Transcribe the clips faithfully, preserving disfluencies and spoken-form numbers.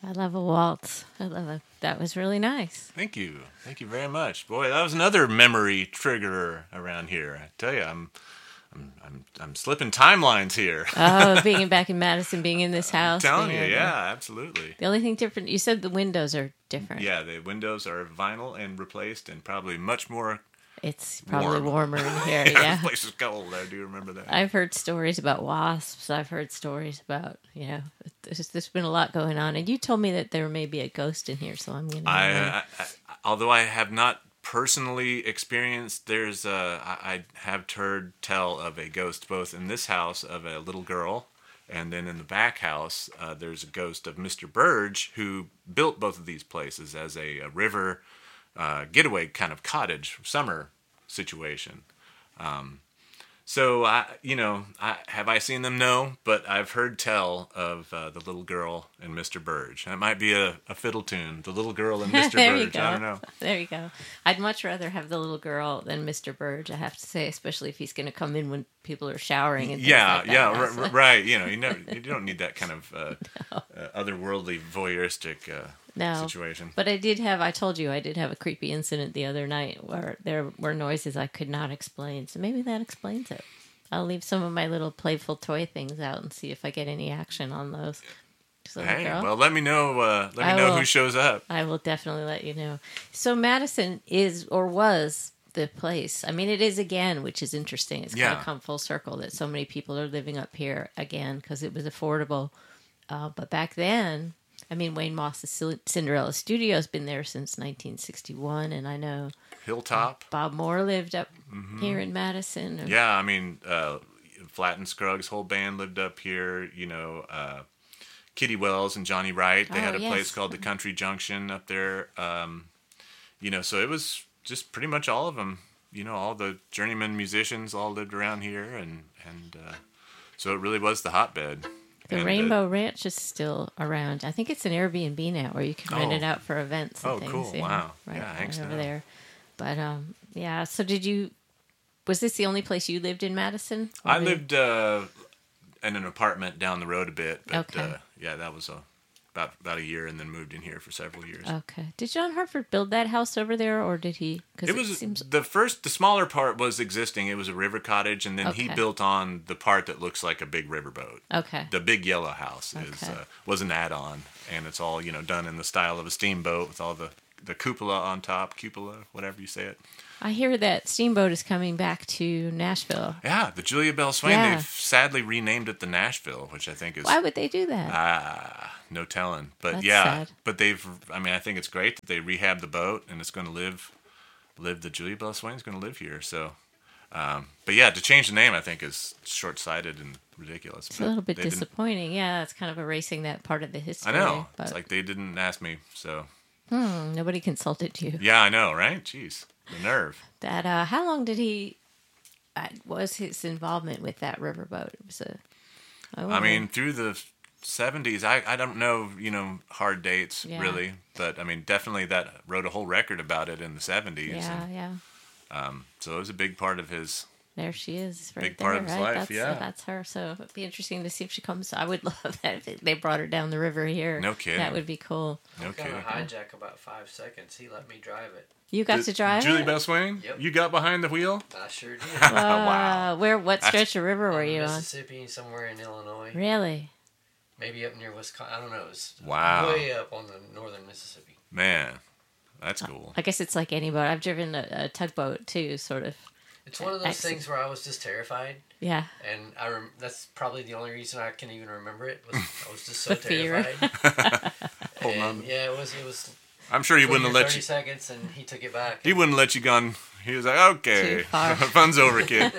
I love a waltz. I love a. That was really nice. Thank you. Thank you very much. Boy, that was another memory triggerer around here. I tell you, I'm I'm I'm, I'm slipping timelines here. Oh, being back in Madison, being in this house. I'm telling you, being- yeah, absolutely. The only thing different, you said the windows are different. Yeah, the windows are vinyl and replaced, and probably much more. It's probably Warm. warmer in here, Yeah, yeah. the place is cold. I do remember that. I've heard stories about wasps. I've heard stories about, you know, there's, there's been a lot going on. And you told me that there may be a ghost in here, so I'm going to... I, I, I, although I have not personally experienced, there's a, I, I have heard tell of a ghost both in this house of a little girl, and then in the back house, uh, there's a ghost of Mister Burge, who built both of these places as a, a river uh, getaway kind of cottage summer situation. Um, So, I, you know, I, have I seen them? No, but I've heard tell of uh, the little girl and Mister Burge. That might be a, a fiddle tune, the little girl and Mister There you Burge. go. I don't know. There you go. I'd much rather have the little girl than Mister Burge, I have to say, especially if he's going to come in when people are showering and things Yeah, like that. yeah, That's- r- r- right. You know, you never, you don't need that kind of uh, uh, otherworldly voyeuristic uh, No. situation. But I did have, I told you, I did have a creepy incident the other night where there were noises I could not explain. So maybe that explains it. I'll leave some of my little playful toy things out and see if I get any action on those. So, Hey, girl, well, let me know. Uh, let me I know will. who shows up. I will definitely let you know. So Madison is or was the place. I mean, it is again, which is interesting. It's kind Yeah. of come full circle that so many people are living up here again because it was affordable. Uh, but back then, I mean, Wayne Moss's Cin- Cinderella Studio has been there since nineteen sixty-one, and I know Hilltop. Bob Moore lived up here in Madison. or- Yeah, I mean, uh, Flat and Scruggs' whole band lived up here. You know, uh, Kitty Wells and Johnny Wright. They Oh, had a yes. place called the Country Junction up there. Um, you know, so it was just pretty much all of them. You know, all the journeyman musicians all lived around here, and and uh, so it really was the hotbed. The And, uh, Rainbow Ranch is still around. I think it's an Airbnb now where you can rent Oh. it out for events and Oh, things. cool. Yeah, Wow. Right, Yeah, right thanks over now. there. But um, yeah. So did you? Was this the only place you lived in Madison? Or I did- lived uh, in an apartment down the road a bit, but Okay. uh, yeah, that was a, about about a year, and then moved in here for several years. Okay. Did John Hartford build that house over there, or did he? Because It was seems the first, the smaller part was existing. It was a river cottage, and then he Okay. built on the part that looks like a big riverboat. okay. The big yellow house is Okay. uh, was an add-on, and it's all you know done in the style of a steamboat with all the the cupola on top, cupola, whatever you say it. I hear that Steamboat is coming back to Nashville. Yeah, the Julia Bell Swain. Yeah. They've sadly renamed it the Nashville, which I think is Why would they do that? ah no telling. But That's yeah, sad. but they've. I mean, I think it's great that they rehabbed the boat, and it's going to live. Live the Julia Bell Swain's going to live here. So, um, but yeah, to change the name, I think is short-sighted and ridiculous. it's a little bit they didn't- disappointing. Yeah, it's kind of erasing that part of the history. I know. But It's like they didn't ask me. So hmm, nobody consulted you. yeah, I know, right? Jeez, the nerve. That uh, how long did he? Uh, was his involvement with that riverboat? It was a. I, I wonder. mean, through the seventies, I, I don't know, you know, hard dates Yeah. really, but I mean, definitely that wrote a whole record about it in the seventies. yeah, and, yeah. um, so it was a big part of his. There she is, right Big there. part of his right? life, That's, yeah. that's her. So it'd be interesting to see if she comes. I would love that if they brought her down the river here. No kidding. That would be cool. No Got kidding. a hijack about five seconds. He let me drive it. You got to drive Julie it? Bell Swain? Yep. You got behind the wheel? I sure did. Wow. Where? What That's- stretch of river were you on? Mississippi, somewhere in Illinois. Really? Maybe up near Wisconsin. I don't know. It's Wow. way up on the northern Mississippi. Man, that's cool. I guess it's like any boat. I've driven a, a tugboat too, sort of. It's one of those Excellent. things where I was just terrified, Yeah. and I rem- that's probably the only reason I can even remember it. Was I was just so The fear. terrified. Holding and on. yeah, it was. It was. I'm sure he twenty wouldn't or have let thirty you. seconds, and he took it back. He wouldn't let you gone. He was like, okay, Too far. fun's over, kid.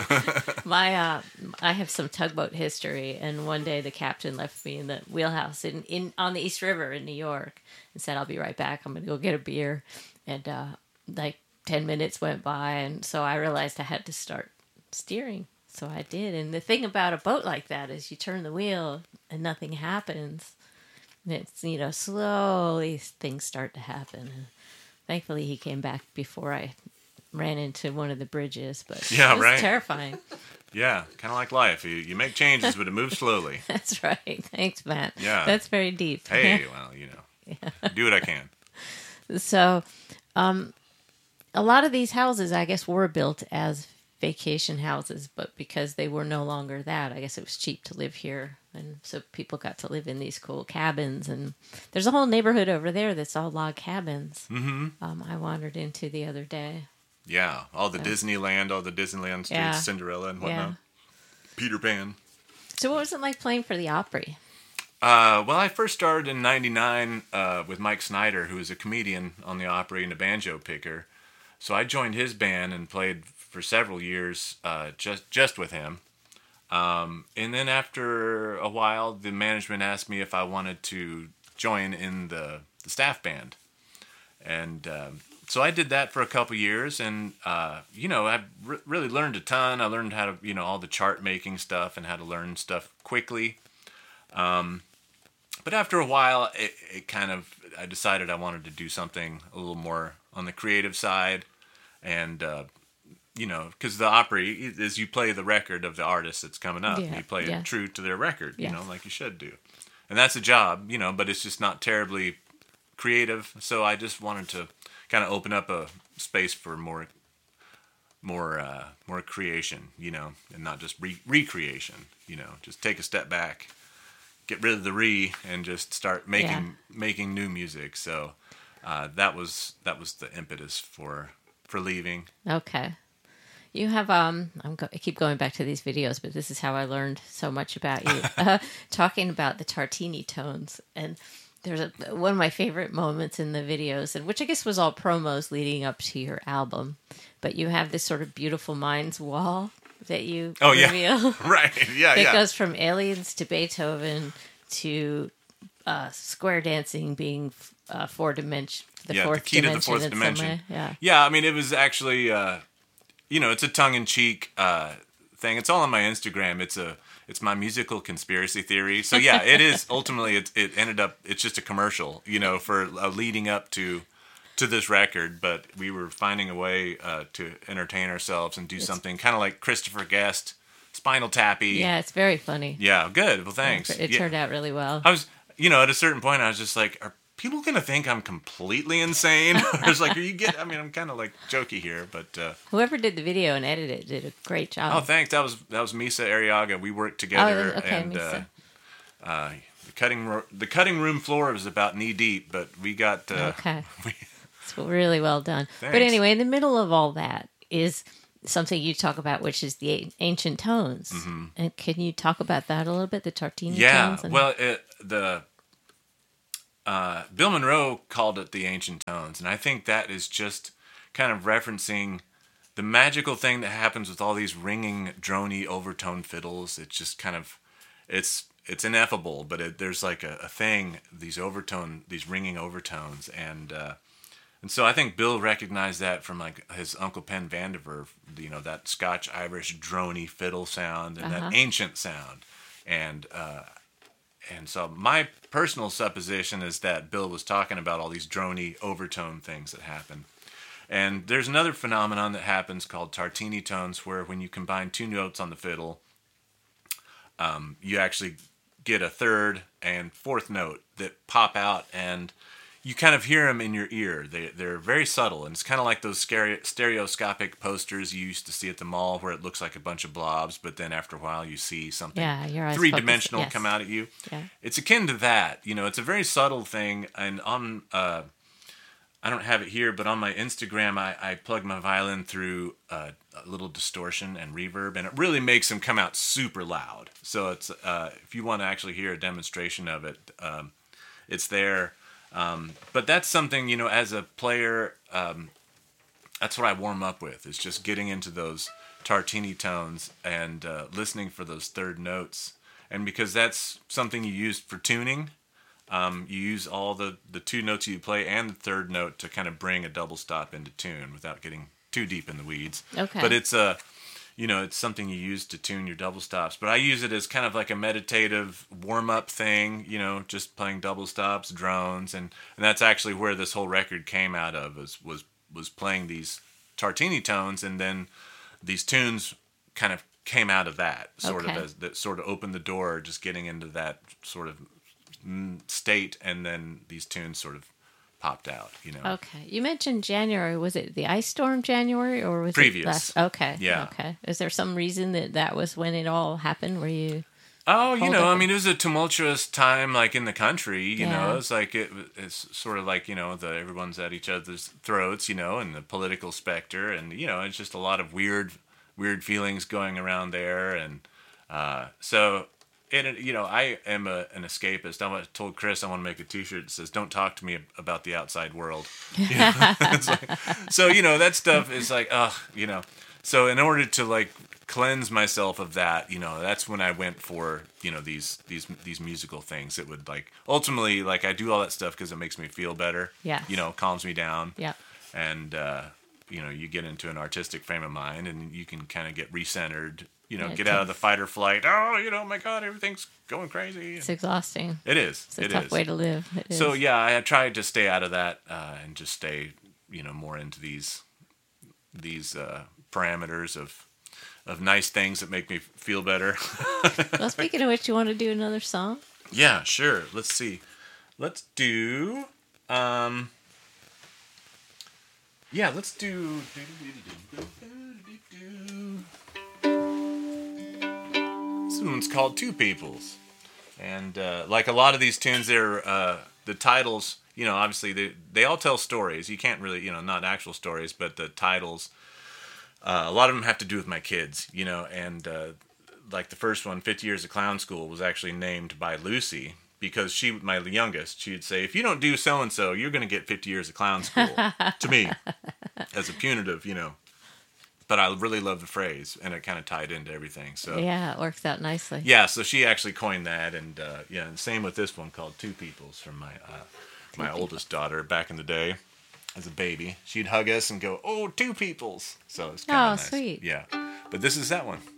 My, uh, I have some tugboat history, and one day the captain left me in the wheelhouse in, in on the East River in New York, and said, "I'll be right back. I'm gonna go get a beer." And uh, like ten minutes went by, and so I realized I had to start steering. So I did. And the thing about a boat like that is, you turn the wheel and nothing happens. And it's, you know, slowly things start to happen. And thankfully, he came back before I ran into one of the bridges, but Yeah, it was right. terrifying. Yeah, kind of like life. You, you make changes, but it moves slowly. That's right. Thanks, Matt. Yeah. That's very deep. Hey, well, you know, do what I can. So, um, a lot of these houses, I guess, were built as vacation houses, but because they were no longer that, I guess it was cheap to live here. And so people got to live in these cool cabins. And there's a whole neighborhood over there that's all log cabins. Mm-hmm. Um, I wandered into the other day. Yeah, all the Disneyland, all the Disneyland streets, Yeah. Cinderella and whatnot. Yeah. Peter Pan. So what was it like playing for the Opry? Uh, well, I first started in ninety-nine uh, with Mike Snyder, who was a comedian on the Opry and a banjo picker. So I joined his band and played for several years uh, just just with him. Um, and then after a while, the management asked me if I wanted to join in the, the staff band. And um, so I did that for a couple years, and uh, you know, I re- really learned a ton. I learned how to, you know, all the chart making stuff and how to learn stuff quickly. Um, but after a while, it, it kind of, I decided I wanted to do something a little more on the creative side, and uh, you know, because the Opry is you play the record of the artist that's coming up. Yeah, You play yeah. it true to their record, Yes. you know, like you should do, and that's a job, you know. But it's just not terribly creative, so I just wanted to kind of open up a space for more, more, uh, more creation, you know, and not just re- recreation, you know. Just take a step back, get rid of the re, and just start making Yeah. making new music. So uh, that was that was the impetus for for leaving. Okay. You have, um, I'm go- I keep going back to these videos, but this is how I learned so much about you. uh, talking about the Tartini tones. And there's a, one of my favorite moments in the videos, and which I guess was all promos leading up to your album. But you have this sort of Beautiful Minds wall that you Oh, yeah. reveal. Right? Yeah, It yeah. goes from Aliens to Beethoven to uh, square dancing being uh, four dimension, the Yeah, the fourth key to the dimension fourth in some dimension. way. Yeah. Yeah, I mean, it was actually, uh, you know, it's a tongue-in-cheek uh, thing. It's all on my Instagram. It's a, it's my musical conspiracy theory. So yeah, it is. Ultimately, it it ended up. It's just a commercial, you know, for uh, leading up to to this record. But we were finding a way uh, to entertain ourselves and do something kind of like Christopher Guest, Spinal Tappy. Yeah, it's very funny. Yeah. Good. Well, thanks. It Yeah. turned out really well. I was, you know, at a certain point, I was just like, are people gonna think I'm completely insane? I was like, are you get? I mean, I'm kind of like jokey here, but uh, Whoever did the video and edited it did a great job. oh, thanks. That was that was Misa Arriaga. We worked together, Oh, okay, and Misa. Uh, uh, the cutting ro- the cutting room floor was about knee deep, but we got uh, Okay. we, It's really well done. But Thanks. anyway, in the middle of all that is something you talk about, which is the a- ancient tones. And can you talk about that a little bit, the Tartini Mm-hmm. yeah. tones? And- Well, it, the uh, Bill Monroe called it the ancient tones, and I think that is just kind of referencing the magical thing that happens with all these ringing, drony, overtone fiddles. It's just kind of, it's it's ineffable, but it, there's like a, a thing, these overtone, these ringing overtones, and uh, and so I think Bill recognized that from like his Uncle Pen Vandiver, you know, that Scotch-Irish drony fiddle sound and Uh-huh. that ancient sound, and uh, and so my personal supposition is that Bill was talking about all these drony overtone things that happen. And there's another phenomenon that happens called Tartini tones, where when you combine two notes on the fiddle, um, you actually get a third and fourth note that pop out, and you kind of hear them in your ear. They, they're very subtle, and it's kind of like those scare- stereoscopic posters you used to see at the mall where it looks like a bunch of blobs, but then after a while you see something Yeah, your eyes three-dimensional focus- yes. come out at you. Yeah. It's akin to that. You know, it's a very subtle thing, and on... Uh, I don't have it here, but on my Instagram, I, I plug my violin through uh, a little distortion and reverb, and it really makes them come out super loud. So it's uh, if you want to actually hear a demonstration of it, um, it's there. Um, but that's something, you know, as a player, um, that's what I warm up with, is just getting into those Tartini tones and uh, listening for those third notes. And because that's something you use for tuning, Um, you use all the, the two notes you play and the third note to kind of bring a double stop into tune without getting too deep in the weeds. Okay. But it's a, you know, it's something you use to tune your double stops. But I use it as kind of like a meditative warm up thing, you know, just playing double stops, drones, and, and that's actually where this whole record came out of, was was was playing these Tartini tones, and then these tunes kind of came out of that sort Okay. of as that sort of opened the door, just getting into that sort of mm, state, and then these tunes sort of popped out. You know. Okay. You mentioned January. Was it the ice storm January or was Previous. it last? Okay. Yeah. Okay. Is there some reason that that was when it all happened? Were you? Oh, you Hold know, up. I mean, it was a tumultuous time, like in the country. You know, Yeah. it's like it, it's sort of like you know, the everyone's at each other's throats. You know, and the political specter, and you know, it's just a lot of weird, weird feelings going around there, and uh, so. And you know, I am a, an escapist. I told Chris I want to make a T-shirt that says "Don't talk to me about the outside world." You know? It's like, so you know, that stuff is like, ugh, you know. So in order to like cleanse myself of that, you know, that's when I went for you know these these these musical things. It would like ultimately like I do all that stuff because it makes me feel better. Yes. You know, calms me down. Yeah. And uh, you know, you get into an artistic frame of mind, and you can kind of get recentered. You know, Yeah, get it out of takes- the fight or flight. Oh, you know, my God, everything's going crazy. It's exhausting. It is. It's a It tough is. way to live. It So is. yeah, I tried to stay out of that uh, and just stay, you know, more into these these uh, parameters of of nice things that make me feel better. Well, speaking of which, you want to do another song? Yeah, sure. Let's see. Let's do. Um, yeah, let's do. This one's called Two Peoples. And uh, like a lot of these tunes, they're uh, the titles. You know, obviously they they all tell stories. You can't really, you know, not actual stories, but the titles. Uh, a lot of them have to do with my kids. You know, and uh, like the first one, fifty Years of Clown School, was actually named by Lucy because she, my youngest, she'd say, if you don't do so and so, you're going to get fifty Years of Clown School to me as a punitive, you know. But I really love the phrase, and it kind of tied into everything. So Yeah, it works out nicely. yeah, so she actually coined that, and uh, yeah, and same with this one called Two Peoples from my uh, my oldest daughter back in the day as a baby. She'd hug us and go, "Oh, two peoples." So it's kind of Oh, nice. sweet. Yeah, but this is that one.